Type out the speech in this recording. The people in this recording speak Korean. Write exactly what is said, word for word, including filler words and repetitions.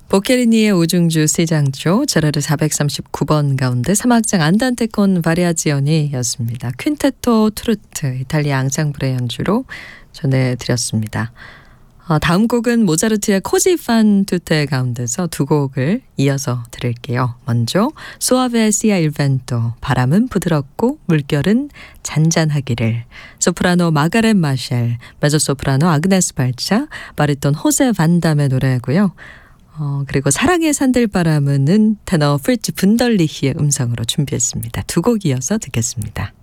보케리니의 오중주 세장조 제라르 사백삼십구 번 가운데 삼 악장 안단테 콘 바리아지오니였습니다. 퀸테토 투르트 이탈리아 앙상블의 연주로 전해드렸습니다. 어, 다음 곡은 모차르트의 코지 fan tutte 가운데서 두 곡을 이어서 들을게요. 먼저 소아베 시아 일 벤토 바람은 부드럽고 물결은 잔잔하기를, 소프라노 마가렛 마셸, 메조소프라노 아그네스 발차, 바리톤 호세 반담의 노래고요. 어, 그리고 사랑의 산들바람은 테너 프리츠 분덜리히의 음성으로 준비했습니다. 두 곡 이어서 듣겠습니다.